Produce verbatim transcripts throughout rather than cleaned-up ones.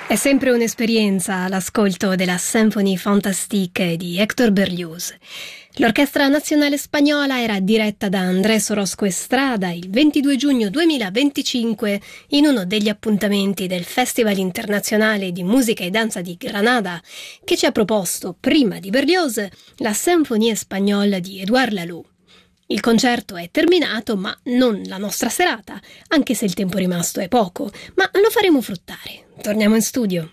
È sempre un'esperienza l'ascolto della Symphonie Fantastique di Héctor Berlioz. L'Orchestra Nazionale Spagnola era diretta da Andrés Orozco Estrada il ventidue giugno duemilaventicinque in uno degli appuntamenti del Festival Internazionale di Musica e Danza di Granada, che ci ha proposto, prima di Berlioz, la Symphonie Espagnole di Édouard Laloux. Il concerto è terminato, ma non la nostra serata, anche se il tempo rimasto è poco, ma lo faremo fruttare. Torniamo in studio.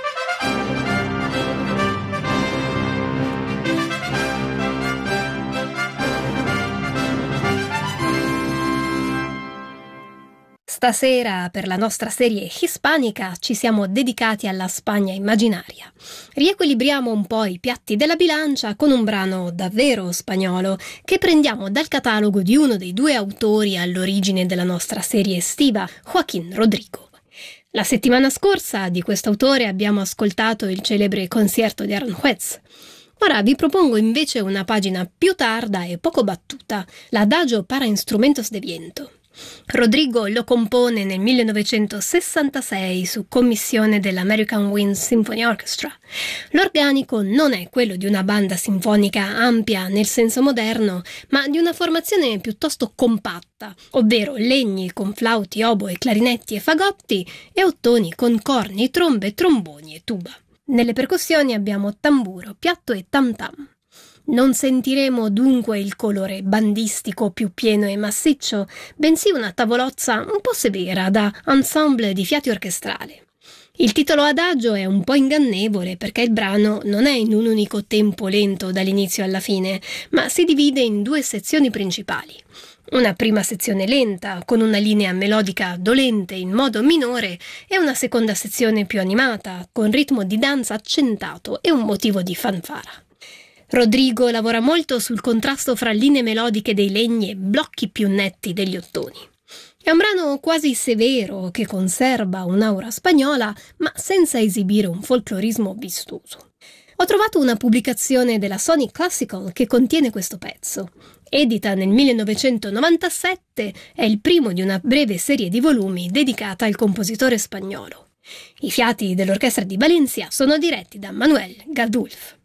Stasera, per la nostra serie Hispanica, ci siamo dedicati alla Spagna immaginaria. Riequilibriamo un po' i piatti della bilancia con un brano davvero spagnolo che prendiamo dal catalogo di uno dei due autori all'origine della nostra serie estiva, Joaquín Rodrigo. La settimana scorsa di quest'autore abbiamo ascoltato il celebre Concierto di Aranjuez. Ora vi propongo invece una pagina più tarda e poco battuta, l'Adagio para instrumentos de viento. Rodrigo lo compone nel millenovecentosessantasei su commissione dell'American Wind Symphony Orchestra. L'organico non è quello di una banda sinfonica ampia nel senso moderno, ma di una formazione piuttosto compatta, ovvero legni con flauti, oboe, clarinetti e fagotti e ottoni con corni, trombe, tromboni e tuba. Nelle percussioni abbiamo tamburo, piatto e tam tam. Non sentiremo dunque il colore bandistico più pieno e massiccio, bensì una tavolozza un po' severa da ensemble di fiati orchestrale. Il titolo Adagio è un po' ingannevole perché il brano non è in un unico tempo lento dall'inizio alla fine, ma si divide in due sezioni principali. Una prima sezione lenta, con una linea melodica dolente in modo minore, e una seconda sezione più animata, con ritmo di danza accentato e un motivo di fanfara. Rodrigo lavora molto sul contrasto fra linee melodiche dei legni e blocchi più netti degli ottoni. È un brano quasi severo che conserva un'aura spagnola, ma senza esibire un folclorismo vistoso. Ho trovato una pubblicazione della Sony Classical che contiene questo pezzo. Edita nel millenovecentonovantasette, è il primo di una breve serie di volumi dedicata al compositore spagnolo. I fiati dell'Orchestra di Valencia sono diretti da Manuel Galdulf.